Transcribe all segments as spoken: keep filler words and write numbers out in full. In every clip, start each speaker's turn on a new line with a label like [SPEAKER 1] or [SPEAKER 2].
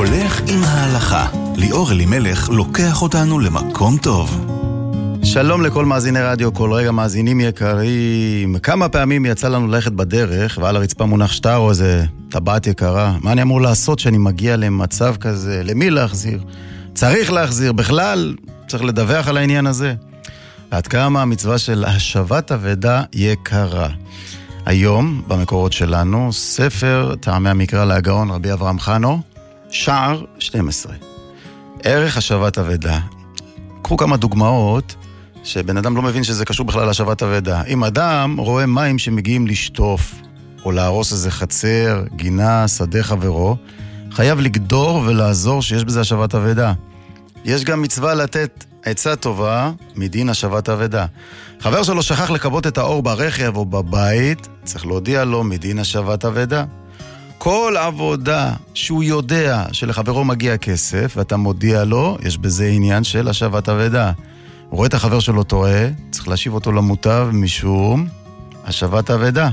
[SPEAKER 1] הולך עם ההלכה. ליאור אלימלך לוקח אותנו למקום טוב.
[SPEAKER 2] שלום לכל מאזיני רדיו, כל רגע מאזינים יקרים. כמה פעמים יצא לנו ללכת בדרך ועל הרצפה מונח שטר או איזה טבעת יקרה. מה אני אמור לעשות שאני מגיע למצב כזה? למי להחזיר? צריך להחזיר, בכלל צריך לדווח על העניין הזה. ועד כמה המצווה של השבת אבדה יקרה. היום במקורות שלנו ספר טעמי המקרא להגאון רבי אברהם חנו, שער שתים עשרה. ערך השבת אבדה. קחו כמה דוגמאות שבן אדם לא מבין שזה קשור בכלל להשבת אבדה. אם אדם רואה מים שמגיעים לשטוף או להרוס איזה חצר, גינה, שדה חברו, חייב לגדור ולעזור שיש בזה השבת אבדה. יש גם מצווה לתת עצה טובה מדין השבת אבדה. חבר שלו שכח לקבות את האור ברכב או בבית, צריך להודיע לו מדין השבת אבדה. כל עבודה שהוא יודע שלחברו מגיע כסף ואתה מודיע לו, יש בזה עניין של השבת אבדה. הוא רואה את החבר שלו טועה, צריך להשיב אותו למוטב משום השבת אבדה.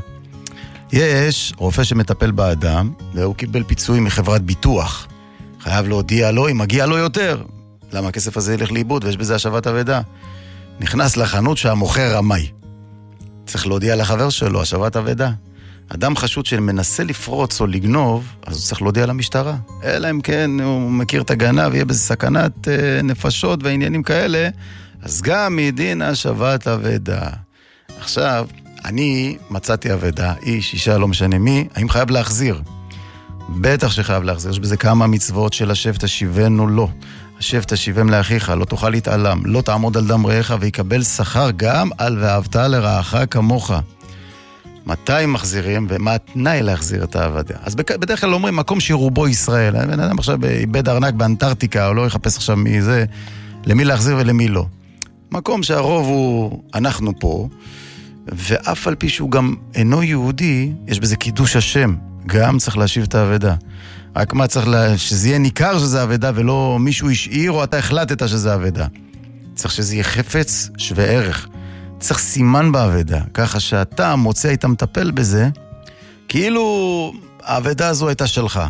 [SPEAKER 2] יש רופא שמטפל באדם והוא קיבל פיצוי מחברת ביטוח. חייב להודיע לו אם מגיע לו יותר. למה הכסף הזה ילך לאיבוד ויש בזה השבת אבדה? נכנס לחנות שהמוכר רמאי. צריך להודיע לחבר שלו השבת אבדה. אדם חשוד שמנסה לפרוץ או לגנוב, אז הוא צריך להודיע למשטרה. אלא אם כן הוא מכיר את הגנב, יהיה בזה סכנת אה, נפשות ועניינים כאלה, אז גם מדין השבת אבדה. עכשיו, אני מצאתי אבדה, איש, אישה, לא משנה מי, האם חייב להחזיר? בטח שחייב להחזיר, יש בזה כמה מצוות של השב תשיבנו לו. השב תשיבם לאחיך, לא תוכל להתעלם, לא תעמוד על דם רעך ויקבל שכר גם על ואהבת לרעך כמוך. מתי מחזירים ומה התנאי להחזיר את העבדה? אז בדרך כלל אומרים מקום שרובו ישראל. בן אדם עכשיו איבד ארנק באנטארקטיקה, או לא יחפש עכשיו מי זה, למי להחזיר ולמי לא. מקום שהרוב הוא אנחנו פה, ואף על פי שהוא גם אינו יהודי, יש בזה קידוש השם, גם צריך להשיב את העבדה. רק מה צריך לה... שזה יהיה ניכר שזה עבדה ולא מישהו השאיר או אתה החלטת שזה עבדה. צריך שזה יהיה חפץ שווה ערך. צריך סימן בעבדה, ככה שאתה מוצא היית מטפל בזה, כאילו העבדה הזו הייתה שלך.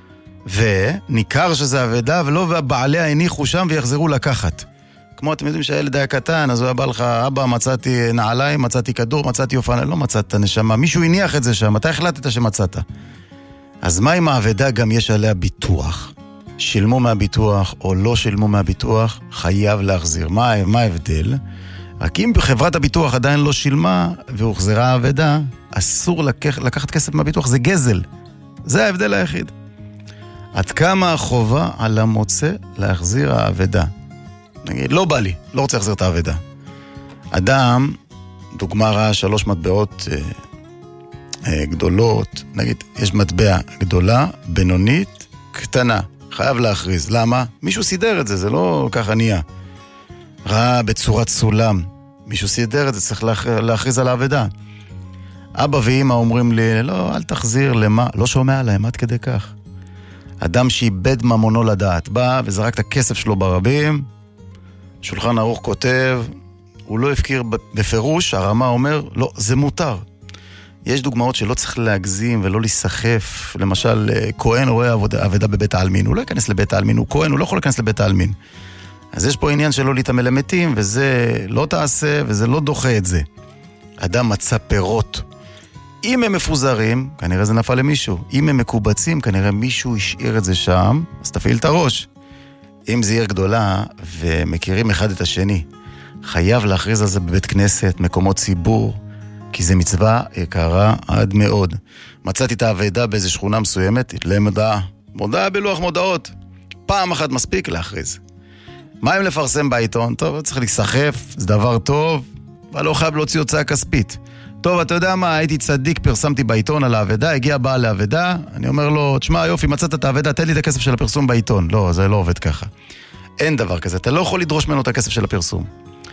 [SPEAKER 2] וניכר שזה עבדה ולא בעליה הניחו שם ויחזרו לקחת. כמו אתם יודעים שהילד היה קטן, אז הוא היה בא לך, אבא מצאתי נעליים, מצאתי כדור, מצאתי אופניים, לא מצאת נשמה, מישהו הניח את זה שם, אתה החלטת שמצאת. אז מה אם העבדה גם יש עליה ביטוח? שילמו מהביטוח או לא שילמו מהביטוח, חייב להחזיר. מה, מה ההבדל? רק אם חברת הביטוח עדיין לא שילמה והוחזרה העבדה, אסור לקח, לקחת כסף מהביטוח, זה גזל. זה ההבדל היחיד. עד כמה החובה על המוצא להחזיר העבדה? נגיד, לא בא לי, לא רוצה להחזיר את העבדה. אדם, דוגמה ראה שלוש מטבעות אה, אה, גדולות, נגיד, יש מטבע גדולה, בינונית, קטנה. חייב להכריז. למה? מישהו סידר את זה, זה לא ככה נהיה. ראה בצורת סולם. מישהו סידר את זה, צריך להכריז על העבדה. אבא ואמא אומרים לי, לא, אל תחזיר, למה? לא שומע להם, עד כדי כך. אדם שאיבד ממונו לדעת, בא וזרק את הכסף שלו ברבים, שולחן ערוך כותב, הוא לא הפקיר בפירוש, הרמה אומר, לא, זה מותר. יש דוגמאות שלא צריך להגזים ולא להיסחף. למשל, כהן רואה עבודה בבית העלמין, הוא לא ייכנס לבית העלמין, הוא כהן, הוא לא יכול להיכנס לבית העלמין. אז יש פה עניין שלא להתעמל למתים, וזה לא תעשה, וזה לא דוחה את זה. אדם מצא פירות. אם הם מפוזרים, כנראה זה נפל למישהו. אם הם מקובצים, כנראה מישהו השאיר את זה שם, אז תפעיל את הראש. אם זה עיר גדולה, ומכירים אחד את השני, חייב להכריז על זה בבית כנסת, מקומות ציבור, כי זה מצווה יקרה עד מאוד. מצאתי את העבדה באיזו שכונה מסוימת, למודעה. מודעה בלוח מודעות. פעם אחת מספיק להכריז. מה אם לפרסם בעיתון? טוב, צריך להיסחף, זה דבר טוב, אבל לא חייב להוציא הוצאה כספית. טוב, אתה יודע מה, הייתי צדיק, פרסמתי בעיתון על העבדה, הגיע בעל לעבדה, אני אומר לו, תשמע, יופי, מצאת את העבדה, תן לי את הכסף של הפרסום בעיתון. לא, זה לא עובד ככה. אין דבר כזה, אתה לא יכול לדרוש ממנו את הכסף של הפרסום.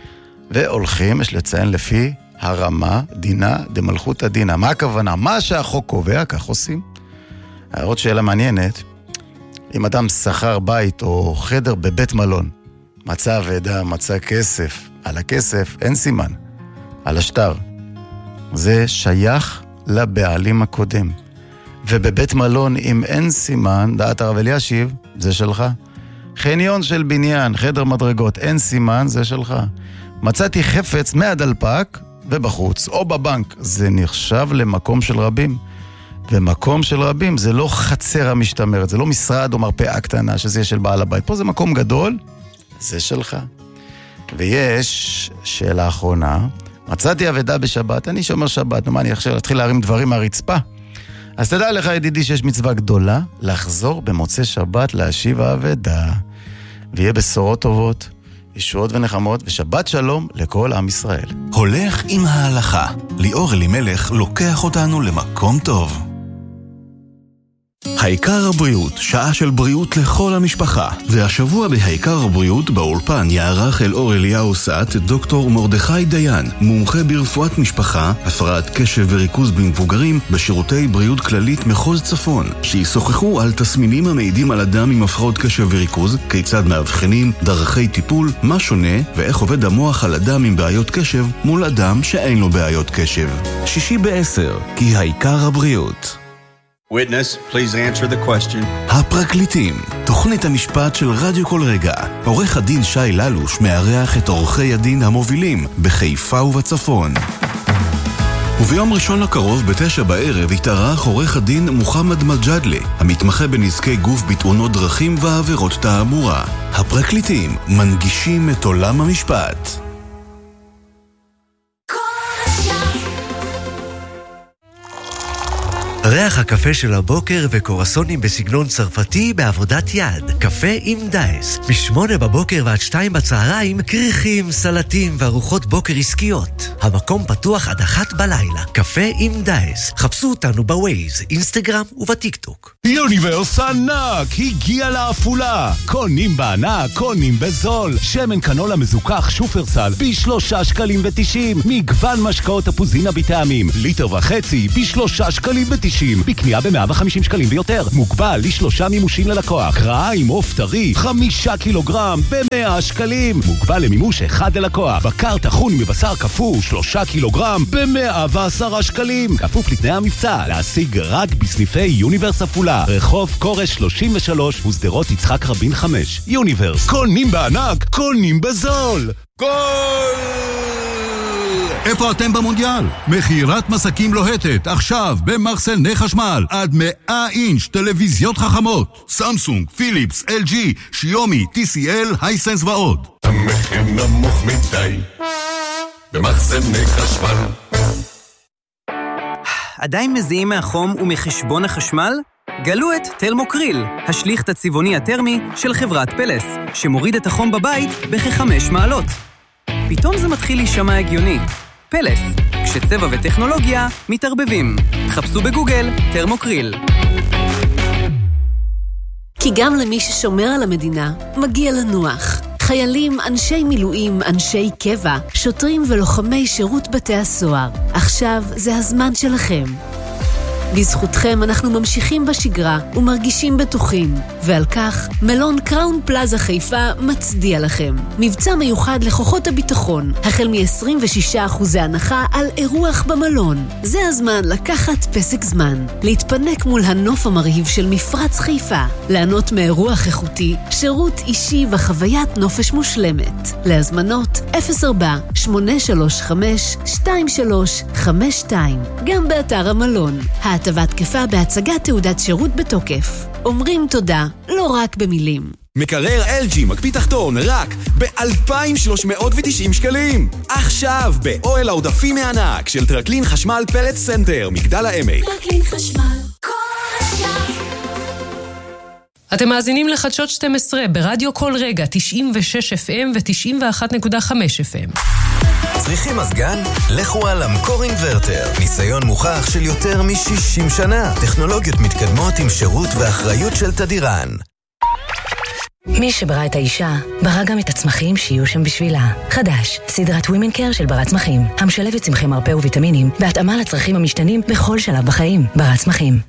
[SPEAKER 2] והולכים, יש לציין לפי הרמה, דינה, דמלכות הדינה. מה הכוונה? מה שהחוק קובע, כך עושים. עוד שאלה מעניינת, אם אדם שכר בית או חדר בבית מלון, מצא עבדה, מצא כסף, על הכסף אין סימן, על השטר. זה שייך לבעלים הקודם. ובבית מלון אם אין סימן, דעת הרב אלישיב, זה שלך. חניון של בניין, חדר מדרגות, אין סימן, זה שלך. מצאתי חפץ מהדלפק ובחוץ, או בבנק, זה נחשב למקום של רבים. ומקום של רבים זה לא חצר המשתמרת, זה לא משרד או מרפאה קטנה שזה של בעל הבית. פה זה מקום גדול, זה שלך. ויש שאלה אחרונה, מצאתי עבדה בשבת, אני שומר שבת, מה אני עכשיו להתחיל להרים דברים מהרצפה? אז תדע לך ידידי שיש מצווה גדולה, לחזור במוצאי שבת להשיב העבדה, ויהיה בשורות טובות, ישועות ונחמות, ושבת שלום לכל עם ישראל.
[SPEAKER 1] הולך עם ההלכה. ליאור אלימלך לוקח אותנו למקום טוב. העיקר הבריאות, שעה של בריאות לכל המשפחה. והשבוע בהעיקר הבריאות באולפן יערך אלאור אליהו סעת דוקטור מרדכי דיין, מומחה ברפואת משפחה, הפרעת קשב וריכוז במבוגרים בשירותי בריאות כללית מחוז צפון, שישוחחו על תסמינים המעידים על אדם עם הפרעות קשב וריכוז, כיצד מאבחנים, דרכי טיפול, מה שונה ואיך עובד המוח על אדם עם בעיות קשב מול אדם שאין לו בעיות קשב. שישי בעשר, כי העיקר הבריאות.
[SPEAKER 3] Witness, please answer the question.
[SPEAKER 1] הפרקליטים, תוכנית המשפט של רדיו כל רגע. עורך הדין שי ללוש מארח את עורכי הדין המובילים בחיפה ובצפון. וביום ראשון הקרוב בתשע בערב יתארח עורך הדין מוחמד מג'אדלי, המתמחה בנזקי גוף בתאונות דרכים ועבירות תעבורה. הפרקליטים מנגישים את עולם המשפט.
[SPEAKER 4] ריח הקפה של הבוקר וקורסונים בסגנון צרפתי בעבודת יד. קפה עם דייס. משמונה בבוקר ועד שתיים בצהריים, קריחים, סלטים וארוחות בוקר עסקיות. המקום פתוח עד אחת בלילה. קפה עם דייס. חפשו אותנו בווייז, אינסטגרם ובטיקטוק.
[SPEAKER 5] יוניברס ענק הגיע לעפולה. קונים בענק, קונים בזול. שמן קנולה מזוכח שופרסל בשלושה שקלים ותשעים. מגוון משקאות אפוזינה בטעמים. ליטר וחצי בשלושה שקלים ותשעים. בקנייה ב-מאה וחמישים שקלים ויותר. מוגבל לשלושה מימושים ללקוח. קראה עם עוף טרי, חמישה קילוגרם ב-מאה שקלים. מוגבל למימוש אחד ללקוח. בקר טחון מבשר קפוא, שלושה קילוגרם ב-מאה ועשרה שקלים. כפוף לתנאי המבצע. להשיג רק בסניפי יוניברס עפולה. רחוב קורש שלושים ושלוש ושדרות יצחק רבין חמש. יוניברס. קונים בענק, קונים בזול. גול!
[SPEAKER 6] איפה אתם במונדיאל? מכירת מסקים לוהטת, עכשיו במחסני חשמל, עד מאה אינץ' טלוויזיות חכמות, סמסונג, פיליפס, אל ג'י, שיומי, טי סי אל, הייסנס ועוד.
[SPEAKER 7] המחיר נמוך מדי במחסני חשמל.
[SPEAKER 8] עדיין מזיעים מהחום ומחשבון החשמל? גלו את תלמוקריל, השליך הצבעוני הטרמי של חברת פלס, שמוריד את החום בבית בכ-חמש מעלות. פתאום זה מתחיל להישמע הגיוני. פלס, כשצבע וטכנולוגיה מתערבבים. חפשו בגוגל תרמוקריל.
[SPEAKER 9] כי גם למי ששומר על המדינה מגיע לנוח. חיילים, אנשי מילואים, אנשי קבע, שוטרים ולוחמי שירות בתי הסוהר. עכשיו זה הזמן שלכם. בזכותכם אנחנו ממשיכים בשגרה ומרגישים בטוחים, ועל כך מלון קראון פלאזה חיפה מצדיע לכם. מבצע מיוחד לכוחות הביטחון, החל מ-עשרים ושישה אחוז הנחה על אירוח במלון. זה הזמן לקחת פסק זמן, להתפנק מול הנוף המרהיב של מפרץ חיפה, לענות מאירוח איכותי, שירות אישי וחוויית נופש מושלמת. להזמנות אפס ארבע שמונה שלוש חמש שתיים שלוש חמש שתיים, גם באתר המלון. ההטבה תקפה בהצגת תעודת שירות בתוקף. אומרים תודה, לא רק במילים.
[SPEAKER 10] מקרר אל ג'י מקפיא תחתון רק ב-אלפיים ושלוש מאות ותשעים שקלים. עכשיו באוהל העודפים מענק של טרקלין חשמל פלט סנטר, מגדל העמק.
[SPEAKER 11] טרקלין חשמל, כל רגע.
[SPEAKER 12] אתם מאזינים לחדשות שתים עשרה ברדיו כל רגע, תשעים ושש אף אם ו-תשעים ואחת נקודה חמש אף אם.
[SPEAKER 13] צריכים מזגן? לכו על אמקור אינברטר. ניסיון מוכח של יותר מ-שישים שנה. טכנולוגיות מתקדמות עם שירות ואחריות של תדירן.
[SPEAKER 14] מי שברא את האישה, ברא גם את הצמחים שיהיו שם בשבילה. חדש, סדרת Women Care של ברת צמחים, המשלבת צמחי מרפא וויטמינים, בהתאמה לצרכים המשתנים בכל שלב בחיים. ברת צמחים.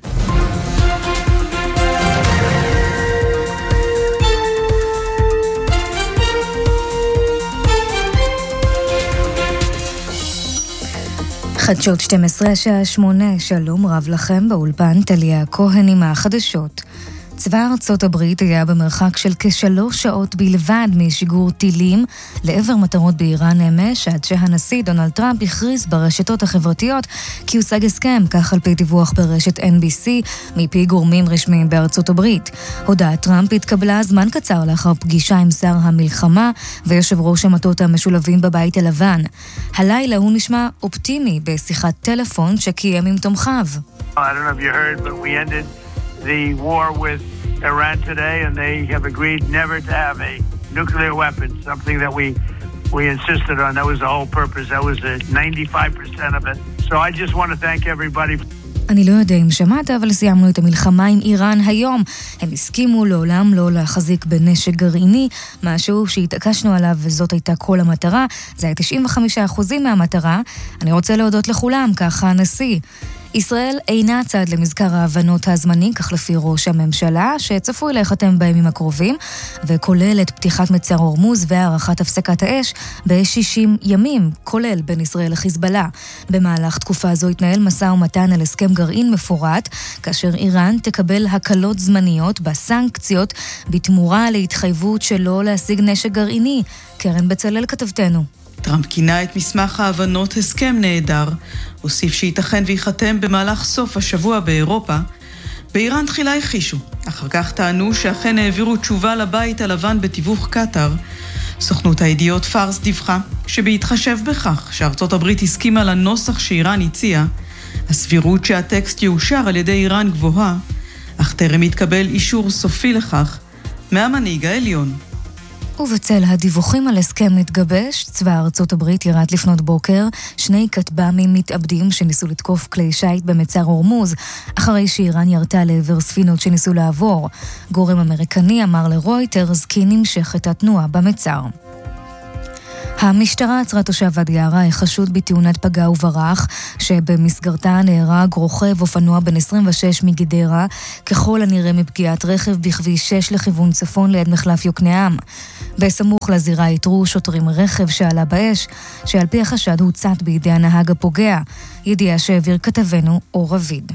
[SPEAKER 15] חדשות שתים עשרה שעה שמונה, שלום רב לכם באולפן טליה כהן עם החדשות. צבא ארצות הברית היה במרחק של כשלוש שעות בלבד משיגור טילים לעבר מטרות באיראן אמש, עד שהנשיא דונלד טראמפ הכריז ברשתות החברתיות כי הושג הסכם, כך על פי דיווח ברשת אן בי סי מפי גורמים רשמיים בארצות הברית. הודעת טראמפ התקבלה זמן קצר לאחר פגישה עם שר המלחמה ויושב ראש המטות המשולבים בבית הלבן. הלילה הוא נשמע אופטימי בשיחת טלפון שקיים עם תומכיו.
[SPEAKER 16] I don't know if you heard, but we ended the war with Iran today, and they have agreed never to have a nuclear weapon, something that we we insisted on. That was the whole purpose. That was the ninety-five percent of it. So I just want to thank everybody.
[SPEAKER 15] אני לא יודע אם שמעת, אבל סיימנו את המלחמה עם איראן היום. הם הסכימו לעולם לא להחזיק בנשק גרעיני, משהו שהתעקשנו עליו וזאת הייתה כל המטרה. זה היה תשעים וחמישה אחוז מהמטרה. אני רוצה להודות לכולם, ככה הנשיא. ישראל אינה צד למזכר ההבנות הזמני, כך לפי ראש הממשלה, שצפוי להיחתם בימים הקרובים, וכולל את פתיחת מצר הורמוז והארכת הפסקת האש ב-שישים ימים, כולל בין ישראל לחיזבאללה. במהלך תקופה זו התנהל משא ומתן על הסכם גרעין מפורט, כאשר איראן תקבל הקלות זמניות בסנקציות בתמורה להתחייבות שלא להשיג נשק גרעיני. קרן בצלאל כתבתנו.
[SPEAKER 17] טראמפ כינה את מסמך ההבנות הסכם נהדר, הוסיף שייתכן ויחתם במהלך סוף השבוע באירופה. באיראן תחילה הכישו, אחר כך טענו שאכן העבירו תשובה לבית הלבן בתיווך קטר. סוכנות הידיעות פארס דיווחה שבהתחשב בכך שארצות הברית הסכימה לנוסח שאיראן הציעה, הסבירות שהטקסט יאושר על ידי איראן גבוהה, אך טרם התקבל אישור סופי לכך מהמנהיג העליון.
[SPEAKER 15] ובצל הדיווחים על הסכם מתגבש, צבא ארצות הברית ירד לפנות בוקר שני כטב"מים מתאבדים שניסו לתקוף כלי שייט במצר הורמוז, אחרי שאיראן ירתה לעבר ספינות שניסו לעבור. גורם אמריקני אמר לרויטרס כי נמשכת התנועה במצר. המשטרה עצרה תושב ואדי ערה החשוד בתאונת פגע וברח, שבמסגרתה נהרג רוכב אופנוע בן עשרים ושש מגדרה, ככל הנראה מפגיעת רכב בכביש שש לכיוון צפון ליד מחלף יוקנעם. בסמוך לזירה איתרו שוטרים רכב שעלה באש, שעל פי החשד הוצת בידי הנהג הפוגע. ידיעה שהעביר כתבנו אור רביד.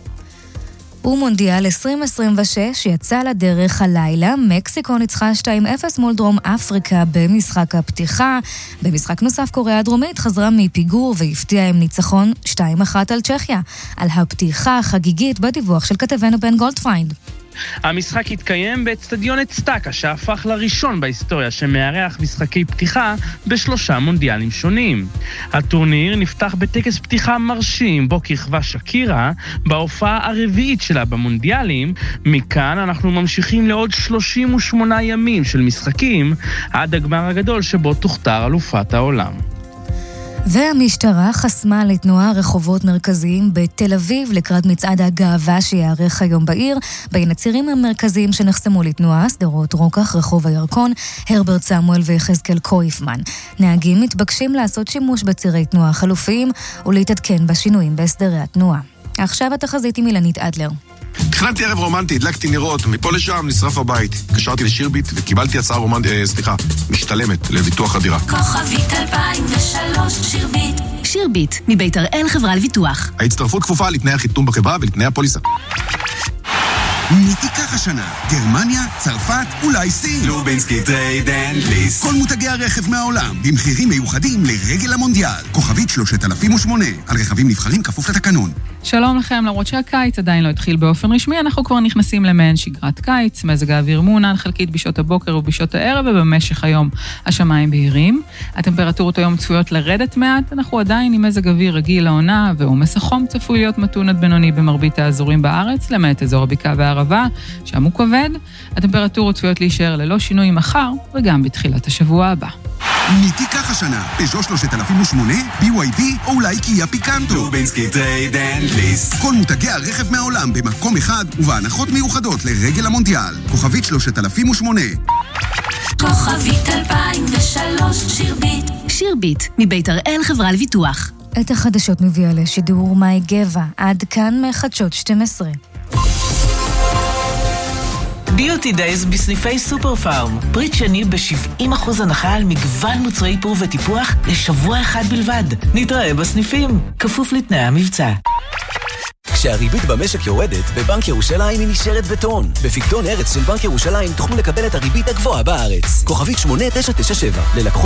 [SPEAKER 15] ומונדיאל עשרים עשרים ושש יצא לדרך הלילה. מקסיקו ניצחה שתיים אפס מול דרום אפריקה במשחק הפתיחה. במשחק נוסף קוריאה הדרומית חזרה מפיגור והפתיעה עם ניצחון שתיים אחת על צ'כיה. על הפתיחה החגיגית בדיווח של כתבנו בן גולדפיינד.
[SPEAKER 18] המשחק התקיים באצטדיון אצטקה, שהפך לראשון בהיסטוריה שמארח משחקי פתיחה בשלושה מונדיאלים שונים. הטורניר נפתח בטקס פתיחה מרשים, בו כיכבה שקירה, בהופעה הרביעית שלה במונדיאלים. מכאן אנחנו ממשיכים לעוד שלושים ושמונה ימים של משחקים, עד הגמר הגדול שבו תוכתר אלופת העולם.
[SPEAKER 15] והמשטרה חסמה לתנועה רחובות מרכזיים בתל אביב לקראת מצעד הגאווה שיערך היום בעיר. בין הצירים המרכזיים שנחסמו לתנועה, סדרות רוקח, רחוב הירקון, הרברט סמואל ויחזקאל קויפמן. נהגים מתבקשים לעשות שימוש בצירי תנועה חלופיים ולהתעדכן בשינויים בהסדרי התנועה. עכשיו התחזית עם אילנית אדלר.
[SPEAKER 19] תכננתי ערב רומנטי, הדלקתי נרות, מפה לשם נשרף הבית. קשרתי לשירביט וקיבלתי הצעה רומנטית, אה, סליחה, משתלמת לביטוח הדירה.
[SPEAKER 11] כוכבית אלפיים ושלוש שירביט.
[SPEAKER 9] שירביט, מבית הראל חברה לביטוח.
[SPEAKER 19] ההצטרפות כפופה לתנאי החיתום בחברה ולתנאי הפוליסה.
[SPEAKER 20] מי תיקח השנה? גרמניה, צרפת, אולי סין?
[SPEAKER 10] לובינסקי טרייד אנד ליסט.
[SPEAKER 20] כל מותגי הרכב מהעולם, במחירים מיוחדים לרגל המונדיאל. כוכבית שלושת אלפים ושמונה, על רכבים נבחרים כפוף לתקנון.
[SPEAKER 21] שלום לכם, למרות שהקיץ עדיין לא התחיל באופן רשמי, אנחנו כבר נכנסים למעין שגרת קיץ, מזג האוויר מעונן חלקית בשעות הבוקר ובשעות הערב, ובמשך היום השמיים בהירים. הטמפרטורות היום צפויות לרדת מעט, אנחנו עדיין עם מזג אוויר רגיל לעונה, ועומס החום צפוי להיות מתון עד בינוני במרבית האזורים בארץ, למעט אזור הבקעה והערבה, שם הוא כבד. הטמפרטורות צפויות להישאר ללא שינוי מחר, וגם בתחילת השבוע הבא.
[SPEAKER 20] מי תיקח השנה? פז'ו שלושת אלפים ושמונה, בי וואי די או אולי קיה פיקנטו.
[SPEAKER 10] לובינסקי טרייד אנד ליסט.
[SPEAKER 20] כל מותגי הרכב מהעולם במקום אחד ובהנחות מיוחדות לרגל המונדיאל. כוכבית שלושת אלפים ושמונה.
[SPEAKER 11] כוכבית אלפיים ושלוש שירביט.
[SPEAKER 9] שירביט, מבית הראל חברה לביטוח.
[SPEAKER 15] את החדשות מביאה לשידור מאי גבע. עד כאן מחדשות שתים עשרה.
[SPEAKER 2] ביוטי דייז בסניפי סופר פארם. פריט שני ב-שבעים אחוז הנחה על מגוון מוצרי איפור וטיפוח לשבוע אחד בלבד. נתראה בסניפים, כפוף לתנאי המבצע.
[SPEAKER 22] כשהריבית במשק יורדת, בבנק ירושלים היא נשארת בטון. בפקדון ארץ של בנק ירושלים תוכלו לקבל את הריבית הגבוהה בארץ. כוכבית שמונה תשע תשע שבע. ללקוחות